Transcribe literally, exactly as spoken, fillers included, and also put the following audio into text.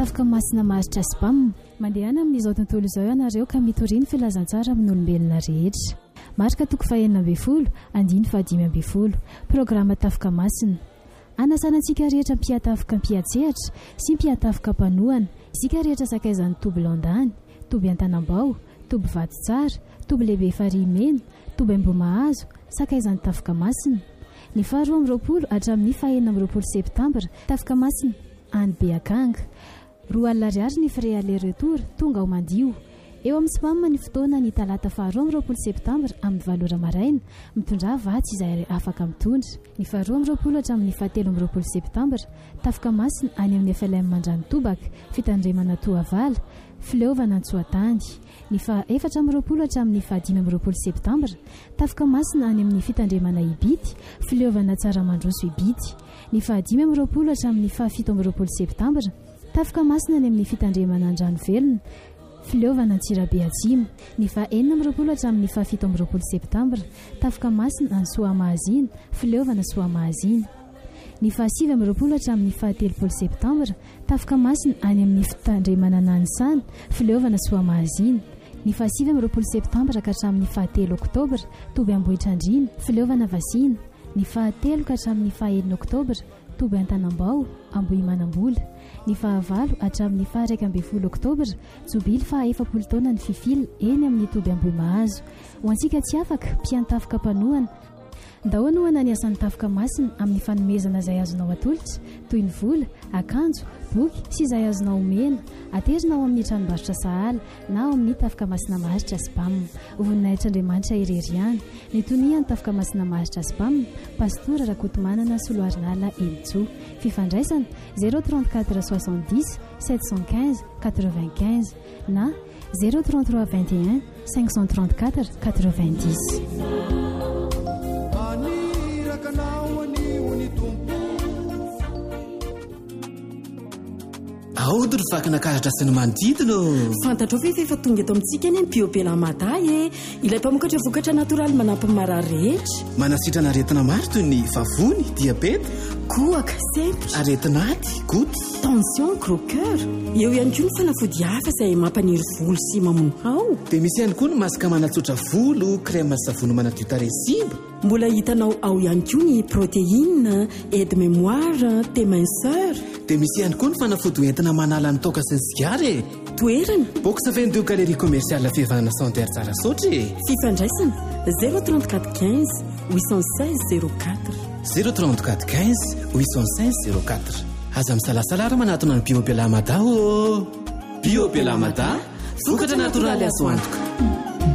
tafika masina maharitra spam mandehana amin'izao tontolo izao ianareo ka mitoriny filazantsara amin'ny olombelona rehetra. Marika toko fahenina ambin'ny folo andiny fahadimy ambin'ny folo programa tafika masina. Anasanantsika rehetra mpiatafika mpiatsehatra sy mpiatafika mpanohana. Isika rehetra sakaizan'ny toby Landany, toby Antanambao, toby Vatitsara, toby lehibe Farimena, toby Ambomahazo, sakaizan'ny tafika masina. Ny faharoa amby roapolo hatramin'ny fahaenina amby roapolo septambra tafika masina any Beakanga. Roa alina ariary ny frais aller retour tonga ao Mandio. Eo amin'ny spam ny fotoana ny talata faharoa amby roapolo septambra amin'ny valo ora maraina mitondra vatsy izay afaka mitondra. Ny faharoa amby roapolo hatramin'ny fahatelo amby roapolo septambra tafika masina any amin'ny F L M Mandrano Tobaka fitandremana Toavala fileovana Antsoatany. Ny fahaefatra amby roapolo hatramin'ny fahadimy amby roapolo septambra tafika masina any amin'ny fitandremana Ibity fileovana Tsaramandroso Ibity. Ny fahadimy amby roapolo hatramin'ny fahafito amby roapolo septambra tafika masina any amin'ny fitandremana Andranovelona fileovana Antsirabe Atsimo. Ny fahaenina amby roapolo hatramin'ny fahafito amby roapolo septambra tafika masina any Soamahazina fileovana Soamahazina. Ny fahasivy amby roapolo hatramin'ny fahatelopolo septambra tafika masina any amin'ny fitandremana Nanisana fileovana Soamahazina. Ny fahasivy amby roapolo septambra ka hatramin'ny fahatelo oktobra toby Ambohitrandrina fileovana Vasina. Ny fahatelo ka hatramin'ny fahaenina oktobra toby Antanambao Ambohimanambola. Ny fahavalo hatramin'ny faharaika ambin'ny folo oktobra jobily fahaefapolo taona ny fifily eny amin'ny toby Ambohimahazo. Ho antsika tsy afaka mpiantafika mpanohana ndahoanohana ny asan'ny tafika masina amin'ny fanomezana izay azonao atolotra toy ny vola, akanjo, boky sy izay azonao omena aterina ao amin'ny tranombarotra sahala na ao amin'ny tafika masina maharitra spam. Voninahitryandriamanitra ireriany ny toniany tafika masina maharitra spam pastora Rakotomanana Soloarinala Elitso. Fifandraisana zéro trente-quatre soixante-dix sept cent quinze quatre-vingt-quinze na zéro trente-trois vingt et un cinq cent trente-quatre quatre-vingt-dix. Aody ry vakinakahatra sy ny manodidina. Fantatrao ve efa tonga eto amintsika eny Biobela Maday e. Ilay mpamokatra vokatra natoraly manampy marary rehetra. Manasitrana aretina maro toy ny vavony, diabeta, kohaka, sempotra, aretin'aty, goty, tension, gros cœur. Eo ihany koa ny fanafody hafa izay mampaniry volo sy mamono hao. Dia misy ihany koa ny masaka manatsotra volo, crème savony manadio tarehy simba. Mbola hitanao ao ihany koa ny protéine, aide mémoire, téminceur. Dia misy ihany koa ny fanafody entina manala ny toaka sy ny sigara e. Toerana box vingt-deux galerie commerciale fihavana Santerre Tsarasotra e. Fifandraisana zéro trente-quatre quinze huit cent seize zéro quatre zéro trente-quatre quinze huit cent seize zéro quatre. Aza misalasala raha manatona ny Biobela Mada o. Biobela Mada, vokatra natoraly azo antoka.